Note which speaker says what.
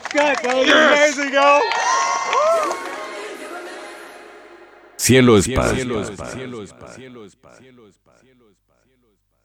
Speaker 1: Scott, that was amazing, yo.
Speaker 2: Cielo es paz.